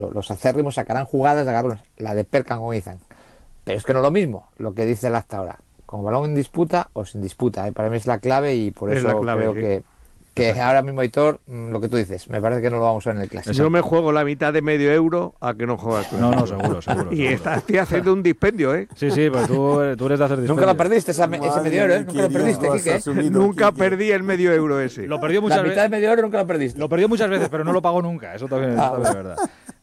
Los acérrimos sacarán jugadas de agarrar la de Perkan como dicen. Pero es que no es lo mismo lo que dice el hasta ahora. Con balón en disputa o sin disputa. Para mí es la clave y por Es la eso clave, creo sí. que ahora mismo, Aitor, lo que tú dices, me parece que no lo vamos a ver en el clásico. Yo me juego la mitad de medio euro a que no juegas. No, seguro. Y estoy haciendo un dispendio, ¿eh? Sí, pues tú eres de hacer dispendio. Nunca lo perdiste ese medio euro, ¿eh? Nunca lo perdiste, Quique. Nunca perdí el medio euro ese. Lo perdió muchas La mitad de medio euro nunca lo perdiste. Lo perdió muchas veces, pero no lo pagó nunca. Eso también es verdad.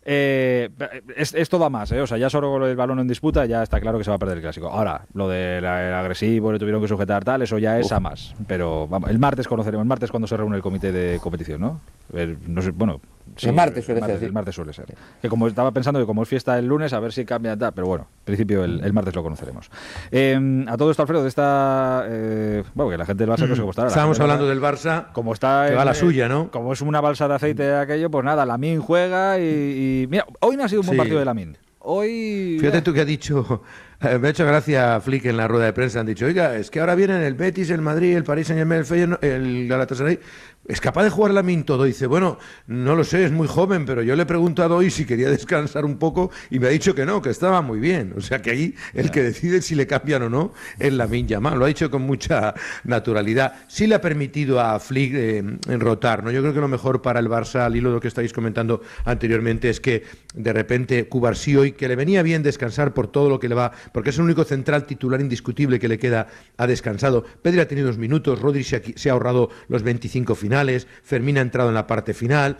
Esto va más, ¿eh? O sea, ya solo con el balón en disputa ya está claro que se va a perder el clásico. Ahora, lo del agresivo, le tuvieron que sujetar tal, eso ya es a más. Pero vamos, el martes conoceremos, el martes cuando se reúne el comité de competición, ¿no? No sé, bueno, sí, el martes suele ser. El martes suele ser. Que como estaba pensando que como es fiesta el lunes, a ver si cambia tal, pero bueno, en principio el martes lo conoceremos. A todo esto, Alfredo, de esta... bueno, que la gente del Barça no sé cómo está. Estábamos hablando del Barça, como está que va la suya, ¿no? Como es una balsa de aceite de aquello, pues nada, Lamine juega y mira, hoy no ha sido un buen partido de Lamine. Hoy... Fíjate tú que ha dicho, me ha hecho gracia a Flick en la rueda de prensa, han dicho, oiga, es que ahora vienen el Betis, el Madrid, el Paris Saint-Germain, el Feyenoord, el Galatasaray, ¿es capaz de jugar Lamine todo? Dice, bueno, no lo sé, es muy joven, pero yo le he preguntado hoy si quería descansar un poco y me ha dicho que no, que estaba muy bien. O sea que ahí el que decide si le cambian o no es Lamine Yamal. Lo ha dicho con mucha naturalidad. Sí le ha permitido a Flick rotar, ¿no? Yo creo que lo mejor para el Barça, al hilo de lo que estáis comentando anteriormente, es que de repente Cubarsí hoy, que le venía bien descansar por todo lo que le va, porque es el único central titular indiscutible que le queda, ha descansado. Pedri ha tenido 2 minutos, Rodri se ha ahorrado los 25 finales, Fermín ha entrado en la parte final,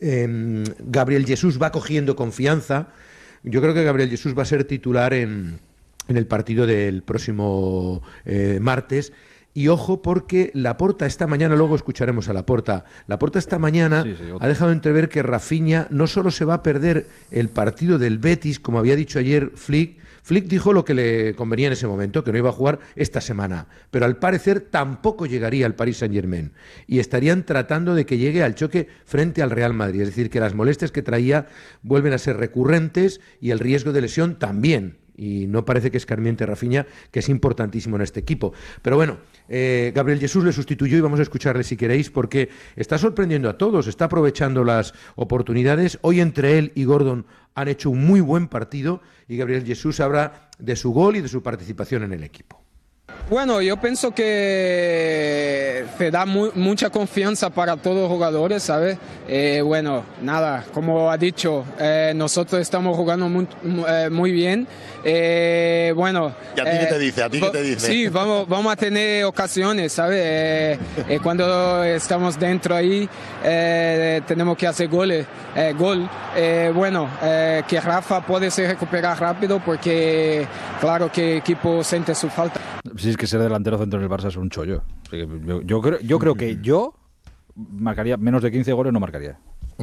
Gabriel Jesús va cogiendo confianza. Yo creo que Gabriel Jesús va a ser titular en el partido del próximo martes. Y ojo, porque Laporta esta mañana, luego escucharemos a Laporta esta mañana ha dejado entrever que Rafinha no solo se va a perder el partido del Betis, como había dicho ayer Flick dijo lo que le convenía en ese momento, que no iba a jugar esta semana, pero al parecer tampoco llegaría al Paris Saint-Germain y estarían tratando de que llegue al choque frente al Real Madrid, es decir, que las molestias que traía vuelven a ser recurrentes y el riesgo de lesión también. Y no parece que escarmiente Rafinha, que es importantísimo en este equipo. Pero bueno, Gabriel Jesús le sustituyó y vamos a escucharle si queréis, porque está sorprendiendo a todos, está aprovechando las oportunidades. Hoy entre él y Gordon han hecho un muy buen partido y Gabriel Jesús habla de su gol y de su participación en el equipo. Bueno, yo pienso que te da mucha confianza para todos los jugadores, ¿sabes? Bueno, nada, como ha dicho, nosotros estamos jugando muy bien. Bueno. ¿Y a ti qué te dice? ¿A ti qué te dice? Sí, vamos a tener ocasiones, ¿sabes? Cuando estamos dentro ahí, tenemos que hacer gol. Bueno, que Rafa puede se recuperar rápido porque, claro, que el equipo siente su falta. Sí, es que ser delantero centro en el Barça es un chollo. Yo creo que yo marcaría menos de 15 goles, no marcaría.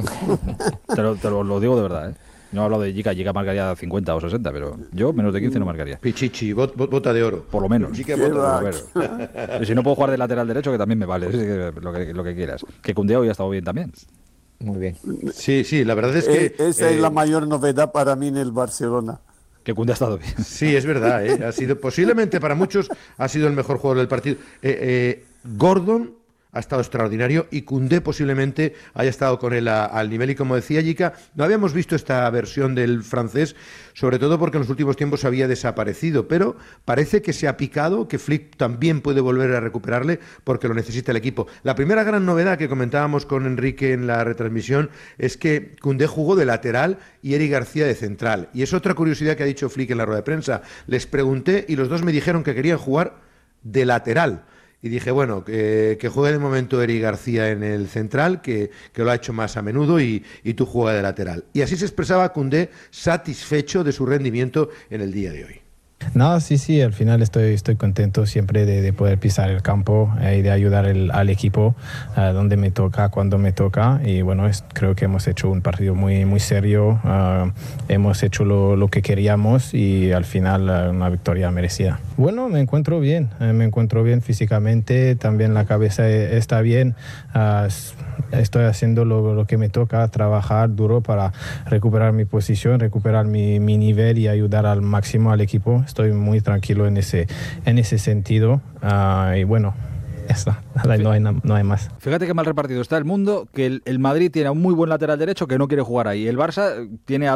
Te lo digo de verdad, ¿eh? No he hablado de Giga marcaría 50 o 60, pero yo menos de 15 no marcaría. Pichichi, bota de oro. Por lo menos. Y si no puedo jugar de lateral derecho, que también me vale, lo que quieras. Que Koundé hoy ha estado bien también. Muy bien. Sí, la verdad es que... Esa es la mayor novedad para mí en el Barcelona. Que Koundé ha estado bien. Sí, es verdad, ha sido posiblemente para muchos ha sido el mejor jugador del partido. Gordon ha estado extraordinario y Koundé posiblemente haya estado con él al nivel. Y como decía Jica, no habíamos visto esta versión del francés, sobre todo porque en los últimos tiempos había desaparecido, pero parece que se ha picado, que Flick también puede volver a recuperarle porque lo necesita el equipo. La primera gran novedad que comentábamos con Enrique en la retransmisión es que Koundé jugó de lateral y Eric García de central. Y es otra curiosidad que ha dicho Flick en la rueda de prensa. Les pregunté y los dos me dijeron que querían jugar de lateral. Y dije, bueno, que juegue de momento Eric García en el central, que lo ha hecho más a menudo, y tú juega de lateral. Y así se expresaba Koundé, satisfecho de su rendimiento en el día de hoy. No, sí, al final estoy contento siempre de poder pisar el campo y de ayudar al equipo donde me toca, cuando me toca. Y bueno, creo que hemos hecho un partido muy, muy serio, hemos hecho lo que queríamos y al final una victoria merecida. Bueno, me encuentro bien físicamente, también la cabeza está bien. Estoy haciendo lo que me toca, trabajar duro para recuperar mi posición, recuperar mi nivel y ayudar al máximo al equipo. Estoy muy tranquilo en ese sentido y bueno, Eso, no hay más. Fíjate qué mal repartido está el mundo, que el Madrid tiene a un muy buen lateral derecho que no quiere jugar ahí. El Barça tiene a